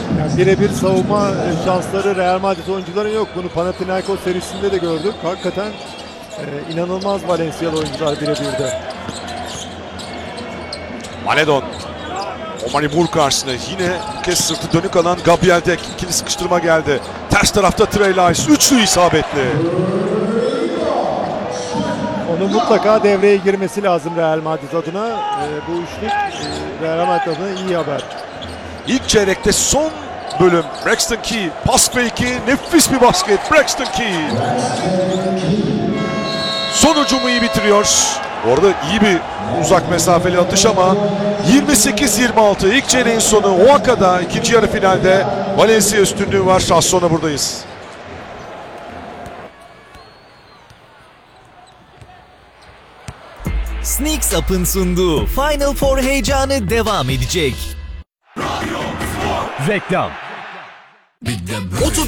Yani birebir savunma şansları Real Madrid oyuncuların yok. Bunu Panathinaikos serisinde de gördük. Hakikaten inanılmaz Valencialı oyuncular birebirde. Maledon. Omari Moore karşısında yine bir kez sırtı dönük alan Gabriel Deck. İkili sıkıştırma geldi. Ters tarafta Trey Lyles. Üçlü isabetli. Onun mutlaka devreye girmesi lazım Real Madrid adına. Bu üçlük Real Madrid adına iyi haber. İlk çeyrekte son bölüm. Braxton Key. Pas fake'i. Nefis bir basket. Braxton Key. Son hücumu iyi bitiriyor. Bu arada iyi bir uzak mesafeli atış ama 28-26 ilk çeyreğin sonu. Oaxaca'da ikinci yarı finalde Valencia üstünlüğü var. Az sonra buradayız. Sneaks Up'ın sunduğu Final Four heyecanı devam edecek. Reklam.